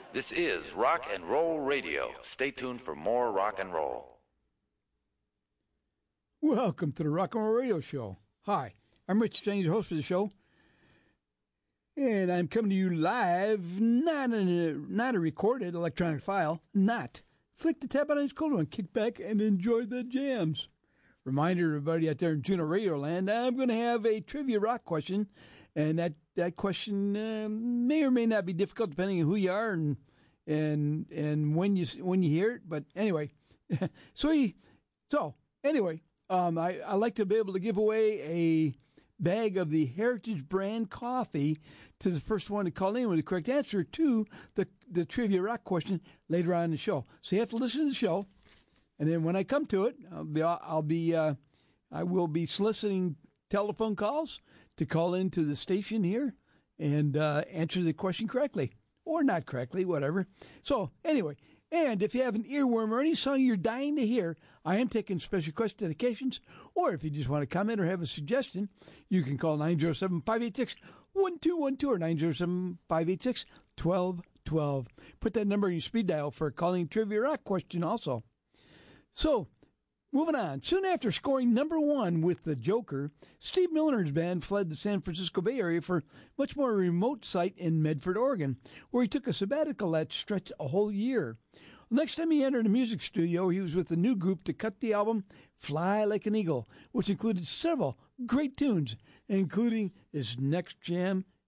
This is Rock and Roll Radio. Stay tuned for more rock and roll. Welcome to the Rock and Roll Radio Show. Hi, I'm Rich James, host of the show. And I'm coming to you live, not a recorded electronic file, not. Flick the tab on each cold one, kick back, and enjoy the jams. Reminder, everybody out there in Juno Radio Land, I'm going to have a trivia rock question, and that question may or may not be difficult depending on who you are and when you hear it. But anyway, I like to be able to give away a bag of the Heritage brand coffee to the first one to call in with the correct answer to the trivia rock question later on in the show. So you have to listen to the show, and then when I come to it, I will be soliciting telephone calls to call into the station here and answer the question correctly or not correctly, whatever. So anyway. And if you have an earworm or any song you're dying to hear, I am taking special request dedications. Or if you just want to comment or have a suggestion, you can call 907-586-1212 or 907-586-1212. Put that number in your speed dial for a calling trivia rock question also. So, moving on. Soon after scoring #1 with The Joker, Steve Milner's band fled the San Francisco Bay Area for a much more remote site in Medford, Oregon, where he took a sabbatical that stretched a whole year. Next time he entered a music studio, he was with a new group to cut the album Fly Like an Eagle, which included several great tunes, including his next jam,